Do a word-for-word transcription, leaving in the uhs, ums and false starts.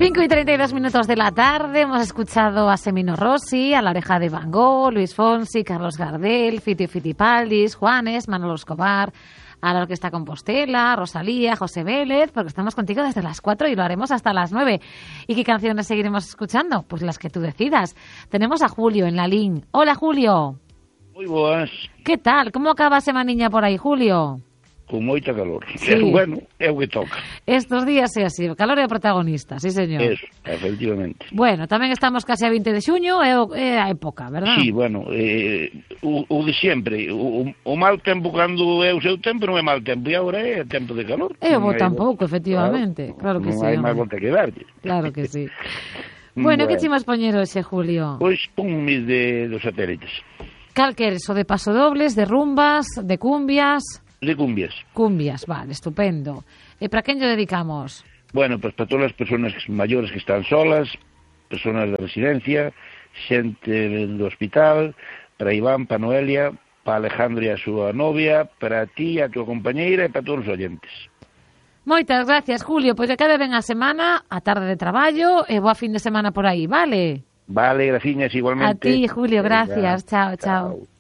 cinco y treinta y dos minutos de la tarde, hemos escuchado a Semino Rossi, a La Oreja de Van Gogh, Luis Fonsi, Carlos Gardel, Fito Fitipaldis, Juanes, Manolo Escobar, a la Orquesta Compostela, Rosalía, José Vélez, porque estamos contigo desde las cuatro y lo haremos hasta las nueve. ¿Y qué canciones seguiremos escuchando? Pues las que tú decidas. Tenemos a Julio en la línea. Hola, Julio. Moi boas. ¿Qué tal? ¿Cómo acaba a semaniña por aí, Julio? Con moita calor. Sí. É, bueno, é o que toca. Estos días é así, o calor é o protagonista, sí, señor. Eso, efectivamente. Bueno, tamén estamos case a vinte de xuño, é, o, é a época, verdad? Sí, bueno, eh, o, o de sempre. O, o mal tempo cando é o seu tempo non é mal tempo, e agora é tempo de calor. É o bo Non hai- tampouco, efectivamente. Claro, que non sí. hai máis Home. volta que darlle. Claro que sí. Bueno, que Bueno. chimos poñer hoxe, Julio? Pois pon mis de dos satélites. Cal queres? O de pasodobles, de rumbas, de cumbias? De cumbias. Cumbias, vale, estupendo. E para quen lle dedicamos? Bueno, pues para todas as persoas maiores que están solas, persoas de residencia, xente do hospital, para Iván, para Noelia, para Alejandro e a súa novia, para ti, a túa compañeira e para todos os oyentes. Moitas gracias, Julio. Pois que cada ben a semana, a tarde de traballo e boa fin de semana por aí, vale? Vale, graciñas igualmente. A ti, Julio, Venga, gracias. Chao, chao. chao.